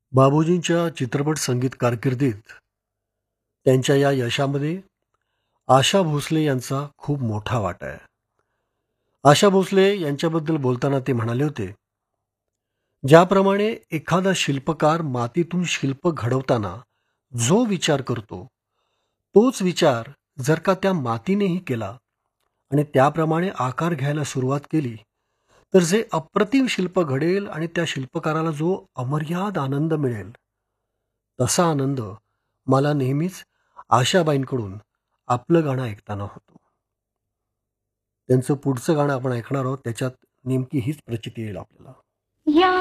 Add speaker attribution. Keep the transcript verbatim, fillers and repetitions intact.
Speaker 1: बाबूजींच्या चित्रपट संगीत कारकिर्दीत त्यांच्या या यशामध्ये आशा भोसले यांचा खूप मोठा वाटा आहे. आशा भोसले यांच्याबद्दल बोलताना ते म्हणाले होते, ज्याप्रमाणे एखादा शिल्पकार मातीतून शिल्प घडवताना जो विचार करतो तोच विचार जर का त्या मातीनेही केला आणि त्याप्रमाणे आकार घ्यायला सुरुवात केली तर जे अप्रतिम शिल्प घडेल आणि त्या शिल्पकाराला जो अमर्याद आनंद मिळेल, तसा आनंद मला नेहमीच आशाबाईंकडून आपलं गाणं ऐकताना होतो. त्यांचं पुढचं गाणं आपण ऐकणार आहोत, त्याच्यात नेमकी हीच प्रचिती येईल आपल्याला.
Speaker 2: या